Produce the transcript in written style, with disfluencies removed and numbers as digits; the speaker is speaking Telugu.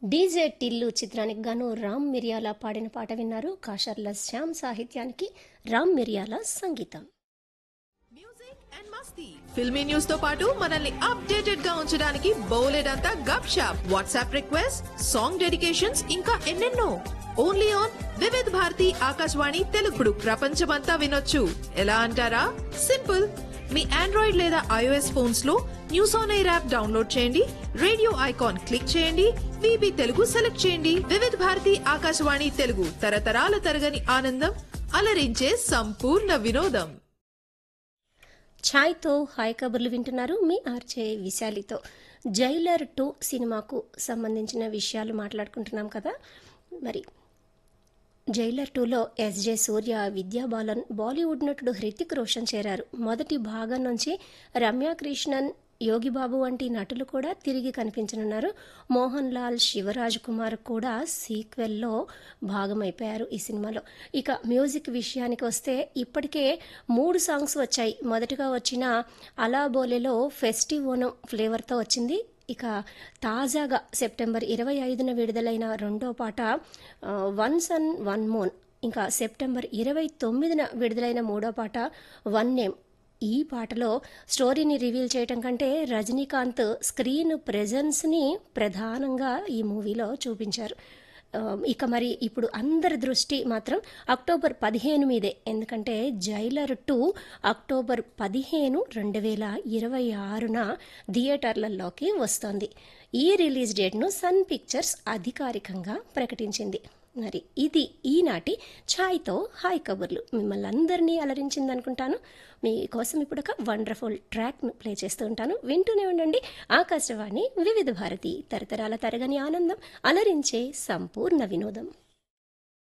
డీజే టిల్లు చిత్రానికి గాను రామ్ మిరియాల పాడిన పాట విన్నారు. కాషర్ల శ్యామ్ సాహిత్యానికి రామ్ మిరియాల సంగీతం. Music and Masti filmy news తో పాటు మనల్ని అప్డేటెడ్ గా ఉంచడానికి బోలెడంతా గప్ shop, WhatsApp request, song dedications, ఇంకా ఎన్నెన్నో. Only on Vividh Bharati Akashvani తెలుగుడు. ప్రపంచమంతా వినొచ్చు. ఎలా అంటారా? సింపుల్. మీ ఆండ్రాయిడ్ లేదా ఐఓఎస్ ఫోన్స్ లో news on air app download చేయండి, రేడియో ఐకాన్ క్లిక్ చేయండి, విబి తెలుగు సెలెక్ట్ చేయండి. వివిధ్ భారతి ఆకాశవాణి తెలుగు, తరతరాల తరగని ఆనందం, అలరించే సంపూర్ణ వినోదం. ఛాయ్తో హాయ్ కబుర్లు వింటున్నారు మీ ఆర్జే విశాలితో. జైలర్ 2 సినిమాకు సంబంధించిన విషయాలు మాట్లాడుకుంటున్నాం కదా. మరి జైలర్ 2లో ఎస్జే సూర్య, విద్యా బాలన్, బాలీవుడ్ నటుడు హృతిక్ రోషన్ చేరారు. మొదటి భాగం నుంచి రమ్య కృష్ణన్, యోగిబాబు వంటి నటులు కూడా తిరిగి కనిపించనున్నారు. మోహన్ లాల్, శివరాజ్ కుమార్ కూడా సీక్వెల్లో భాగమైపోయారు ఈ సినిమాలో. ఇక మ్యూజిక్ విషయానికి వస్తే ఇప్పటికే 3 సాంగ్స్ వచ్చాయి. మొదటగా వచ్చిన అలా బోలేలో ఫెస్టివ్ ఓనం ఫ్లేవర్తో వచ్చింది. ఇక తాజాగా సెప్టెంబర్ 25న విడుదలైన రెండో పాట వన్ సన్ వన్ మూన్, ఇంకా సెప్టెంబర్ 29న విడుదలైన మూడో పాట వన్ నేమ్. ఈ పాటలో స్టోరీని రివీల్ చేయటం కంటే రజనీకాంత్ స్క్రీన్ ప్రెజెన్స్ని ప్రధానంగా ఈ మూవీలో చూపించారు. ఇక మరి ఇప్పుడు అందరి దృష్టి మాత్రం అక్టోబర్ 15 మీదే. ఎందుకంటే జైలర్ 2 అక్టోబర్ 15, 2026న థియేటర్లలోకి వస్తోంది. ఈ రిలీజ్ డేట్ను సన్ పిక్చర్స్ అధికారికంగా ప్రకటించింది. మరి ఇది ఈనాటి ఛాయ్తో హాయ్ కబుర్లు. మిమ్మల్ని అందరినీ అలరించింది అనుకుంటాను. మీకోసం ఇప్పుడు ఒక వండర్ఫుల్ ట్రాక్ను ప్లే చేస్తూ ఉంటాను. వింటూనే ఉండండి ఆకాశవాణి వివిధ భారతి, తరతరాల తరగని ఆనందం, అలరించే సంపూర్ణ వినోదం.